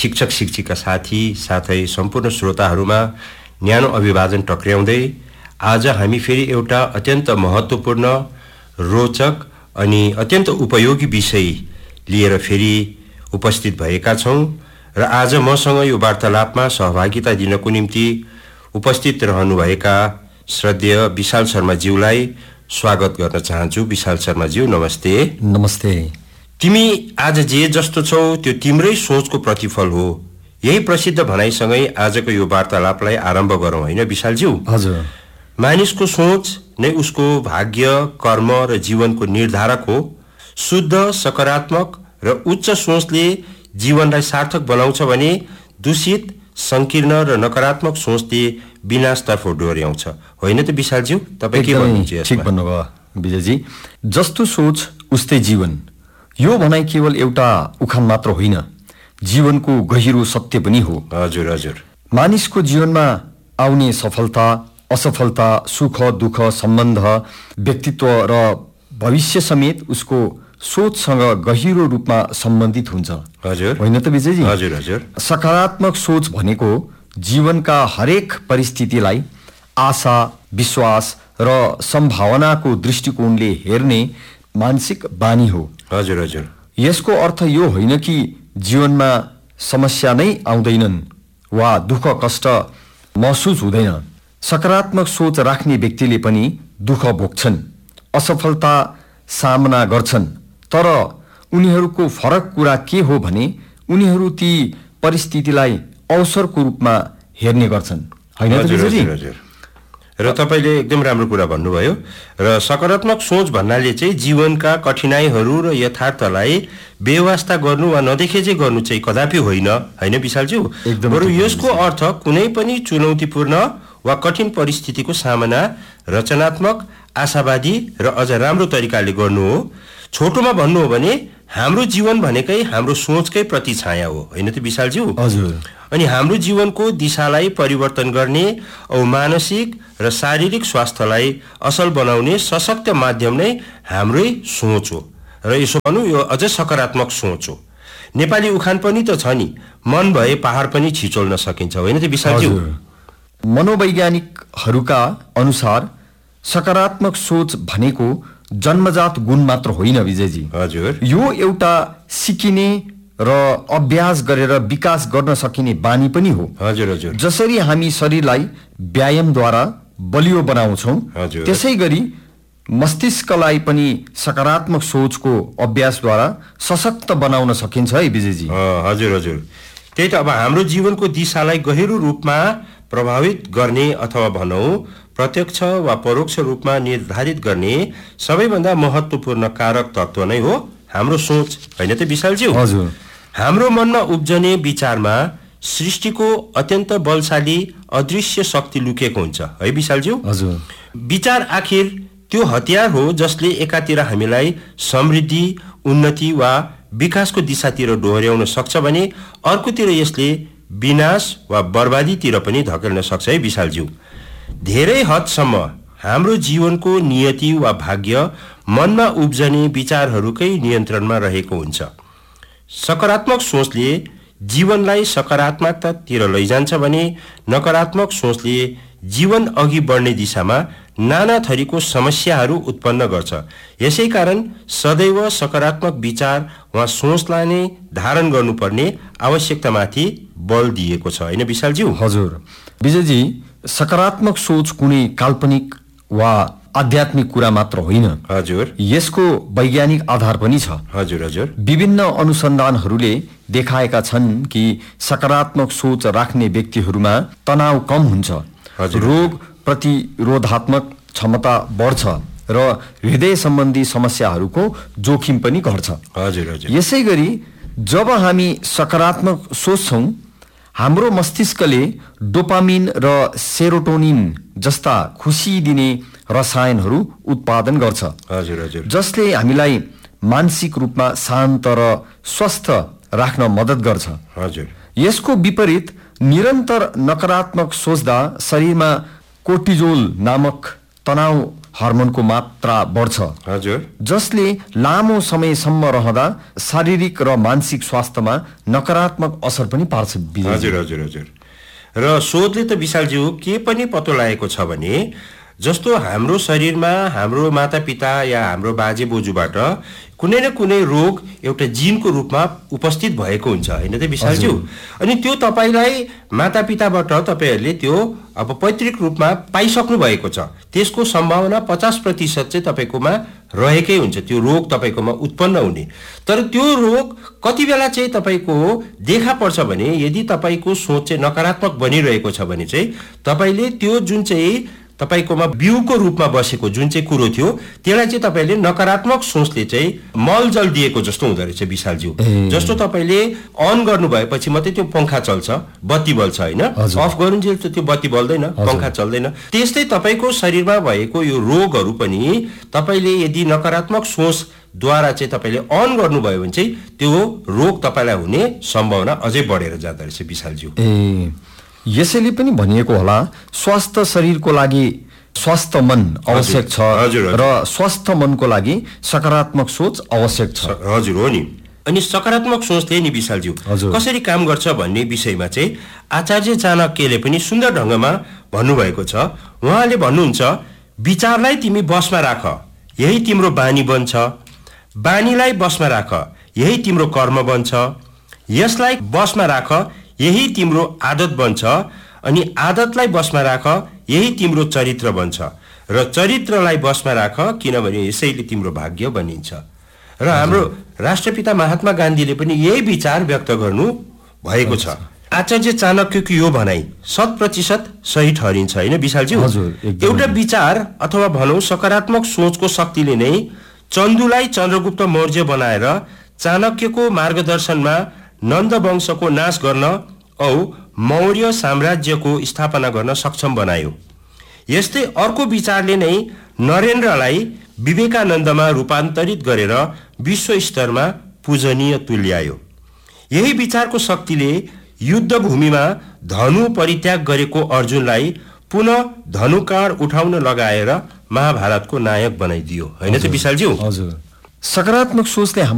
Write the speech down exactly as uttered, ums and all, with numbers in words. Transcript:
शिक्षक शिक्षिका साथी साथै सम्पूर्ण श्रोताहरूमा न्यानो अभिवादन टक्र्याउँदै आज हामी फेरि एउटा अत्यन्त महत्त्वपूर्ण रोचक अनि अत्यन्त उपयोगी विषय लिएर फेरि उपस्थित भएका छौं र आज मसँग यो वार्तालापमा सहभागिता दिनको निम्ति उपस्थित रहनुभएका श्रद्धेय विशाल शर्माज्यूलाई स्वागत गर्न चाहन्छु। विशाल शर्माज्यू नमस्ते। नमस्ते। तिमी आज जे जस्तो छौ त्यो तिम्रै सोचको प्रतिफल हो, यही प्रसिद्ध भनाइसँगै आजको यो वार्तालापलाई आरम्भ गरौँ हैन विशालज्यू? हजुर। मानिसको सोच नै उसको भाग्य, कर्म र जीवनको निर्धारक हो। शुद्ध, सकारात्मक र उच्च सोचले जीवनलाई सार्थक बनाउँछ भने दूषित, संकीर्ण र नकारात्मक सोचले विनाशतर्फ डोर्याउँछ। होइन त विशालज्यू? तपाईँ के भन्नुहुन्छ यसमा? ठीक भन्नुभयो विजयजी। जस्तो सोच उस्तै जीवन, यो भनाइ केवल एउटा उखान मात्र होइन, जीवनको गहिरो सत्य पनि हो। हजुर हजुर। मानिसको जीवनमा आउने सफलता, असफलता, सुख दुःख, सम्बन्ध, व्यक्तित्व र भविष्य समेत उसको सोचसँग गहिरो रूपमा सम्बन्धित हुन्छ। हजुर। होइन त विजयजी? हजुर हजुर। सकारात्मक सोच भनेको जीवनका हरेक परिस्थितिलाई आशा, विश्वास र सम्भावनाको दृष्टिकोणले हेर्ने मानसिक बानी हो। हजुर हजुर। यसको अर्थ यो होइन कि जीवनमा समस्या नै आउँदैनन् वा दुःख कष्ट महसुस हुँदैन। सकारात्मक सोच राख्ने व्यक्तिले पनि दुःख भोग्छन्, असफलता सामना गर्छन्, तर उनीहरूको फरक कुरा के हो भने उनीहरू ती परिस्थितिलाई अवसरको रूपमा हेर्ने गर्छन्। होइन त विजयजी? हजुर हजुर। र तपाईले एकदम राम्रो कुरा भन्नुभयो। र सकारात्मक सोच भन्नाले चाहिँ जीवनका कठिनाइहरू र यथार्थलाई बेवास्ता गर्नु वा नदेखे चाहिँ गर्नु चाहिँ कदापि होइन। होइन विशालज्यू? बरु यसको अर्थ कुनै पनि चुनौतीपूर्ण वा कठिन परिस्थितिको सामना रचनात्मक, आशावादी र अझ राम्रो तरिकाले गर्नु हो। छोटोमा भन्नु हो भने हाम्रो जीवन भनेकै हाम्रो सोचकै प्रतिछाया हो। होइन त विशालज्यू? हजुर। अनि हाम्रो जीवनको दिशालाई परिवर्तन गर्ने औ मानसिक र शारीरिक स्वास्थ्यलाई असल बनाउने सशक्त माध्यम नै हाम्रै सोच हो। र यसो भनौँ यो अझ सकारात्मक सोच हो। नेपाली उखान पनि त छ नि, मन भए पहाड पनि छिचोल्न सकिन्छ। होइन त विशालज्यू? मनोवैज्ञानिकहरूका अनुसार सकारात्मक सोच भनेको जन्मजात गुण मात्र होइन विजयजी। हजुर। यो एउटा सिकिने र अभ्यास गरेर विकास गर्न सकिने बानी पनि हो। हजुर हजुर। जसरी हामी शरीरलाई व्यायामद्वारा बलियो बनाउँछौँ, त्यसै गरी मस्तिष्कलाई पनि सकारात्मक सोचको अभ्यासद्वारा सशक्त बनाउन सकिन्छ है विजयजी। हजुर हजुर। त्यही त अब हाम्रो जीवनको दिशालाई गहिरो रूपमा प्रभावित गर्ने अथवा भनौँ प्रत्यक्ष वा परोक्ष रूपमा निर्धारित गर्ने सबैभन्दा महत्त्वपूर्ण कारक तत्त्व नै हो हाम्रो सोच। होइन त विशालज्यू? हजुर। हाम्रो मनमा उब्जने विचारमा सृष्टिको अत्यन्त बलशाली अदृश्य शक्ति लुकेको हुन्छ। है विशालज्यू? हजुर। विचार आखिर त्यो हतियार हो जसले एकातिर हामीलाई समृद्धि, उन्नति वा विकासको दिशातिर डोर्याउन सक्छ भने अर्कोतिर यसले विनाश वा बर्बादीतिर पनि धकेल्न सक्छ। है विशालज्यू? धेरै हदसम्म हाम्रो जीवनको नियति वा भाग्य मनमा उब्जने विचारहरूकै नियन्त्रणमा रहेको हुन्छ। सकारात्मक सोचले जीवनलाई सकारात्मकतातिर लैजान्छ भने नकारात्मक सोचले जीवन अघि बढ्ने दिशामा नाना थरीको समस्याहरू उत्पन्न गर्छ। यसै कारण सदैव सकारात्मक विचार वा सोचलाई नै धारण गर्नुपर्ने आवश्यकतामाथि बल दिएको छ। होइन विशालज्यू? हजुर। विजयजी, सकारात्मक सोच कुनै काल्पनिक वा आध्यात्मिक कुरा मात्र होइन। हजुर। यसको वैज्ञानिक आधार पनि छ। हजुर हजुर। विभिन्न अनुसन्धानहरूले देखाएका छन् कि सकारात्मक सोच राख्ने व्यक्तिहरूमा तनाव कम हुन्छ, रोग प्रतिरोधात्मक क्षमता बढ्छ र हृदय सम्बन्धी समस्याहरूको जोखिम पनि घट्छ। हजुर हजुर। यसै गरी जब हामी सकारात्मक सोच्छौँ, हाम्रो मस्तिष्कले डोपामिन र सेरोटोनिन जस्ता खुसी दिने रसायनहरू उत्पादन गर्छ। हजुर हजुर। जसले हामीलाई मानसिक रूपमा शान्त र स्वस्थ राख्न मद्दत गर्छ। हजुर। यसको विपरीत निरन्तर नकारात्मक सोच्दा शरीरमा कोर्टिजोल नामक तनाव हार्मोनको मात्रा बढ्छ, हजुर, जसले लामो समयसम्म रहँदा शारीरिक र मानसिक स्वास्थ्यमा नकारात्मक असर पनि पार्छ। हजुर हजुर हजुर र शोधले त विशालज्यू के पनि पत्तो लागेको छ भने जस्तो हाम्रो शरीरमा हाम्रो मातापिता या हाम्रो बाजे बोजूबाट कुनै न कुनै रोग एउटा जिनको रूपमा उपस्थित भएको हुन्छ, होइन त विशालज्यू? अनि त्यो तपाईँलाई मातापिताबाट तपाईँहरूले त्यो अब पैतृक रूपमा पाइसक्नु भएको छ, त्यसको सम्भावना पचास प्रतिशत चाहिँ तपाईँकोमा रहेकै हुन्छ त्यो रोग तपाईँकोमा उत्पन्न हुने। तर त्यो रोग कति बेला चाहिँ तपाईँको देखा पर्छ भने यदि तपाईँको सोच चाहिँ नकारात्मक बनिरहेको छ भने चाहिँ तपाईँले त्यो जुन चाहिँ तपाईकोमा बिउको रूपमा बसेको जुन चाहिँ कुरो थियो त्यसलाई चाहिँ तपाईले नकारात्मक सोचले चाहिँ मलजल दिएको जस्तो हुँदो रहेछ विशालज्यू। जस्तो तपाईले अन गर्नु भएपछि मात्रै त्यो पंखा चल्छ, बत्ती बल्छ, होइन? अफ गर्नुन्जेल त त्यो बत्ती बल्दैन, पंखा चल्दैन। त्यस्तै तपाईको शरीरमा भएको यो रोगहरू पनि तपाईले यदि नकारात्मक सोच द्वारा चाहिँ तपाईले अन गर्नुभयो भने चाहिँ त्यो रोग तपाईलाई हुने सम्भावना अझै बढेर जाँदो रहेछ विशालज्यू। ए यसैले पनि भनिएको होला स्वस्थ शरीरको लागि स्वस्थ मन आवश्यक छ र स्वस्थ मनको लागि सकारात्मक सोच आवश्यक छ। हजुर हो नि। अनि सकारात्मक सोचले नि विशालज्यू कसरी काम गर्छ भन्ने विषयमा चाहिँ आचार्य चाणक्यले पनि सुन्दर ढंगमा भन्नुभएको छ। उहाँले भन्नुहुन्छ विचारलाई तिमी बसमा राख, यही तिम्रो बानी बन्छ, बानीलाई बसमा राख, यही तिम्रो कर्म बन्छ, यसलाई बसमा राख, यही तिम्रो आदत बन्छ, अनि आदतलाई बसमा राख, यही तिम्रो चरित्र बन्छ, र चरित्रलाई बसमा राख किनभने यसैले तिम्रो भाग्य बनिन्छ। र हाम्रो राष्ट्रपिता महात्मा गान्धीले पनि यही विचार व्यक्त गर्नु भएको छ। आचार्य चाणक्यको यो भनाइ शत प्रतिशत सही ठहरिन्छ, होइन विशालज्यू? एउटा विचार अथवा भनौं सकारात्मक सोचको शक्तिले नै चन्दुलाई चन्द्रगुप्त मौर्य बनाएर चाणक्यको मार्गदर्शनमा नन्द वंशको नाश गर्न औ मौर्य साम्राज्यको स्थापना गर्न सक्षम बनायो। यस्तै अर्को विचारले नै नरेन्द्रलाई विवेकानन्दमा रूपान्तरित गरेर विश्व स्तरमा पूजनीय तुल्यायो। यही विचारको शक्तिले युद्ध भूमिमा धनु परित्याग गरेको अर्जुनलाई पुनः धनुकाँड उठाउन लगाएर महाभारतको नायक बनाइदियो, होइन त विशालज्यू? हजुर। सकारात्मक सोचले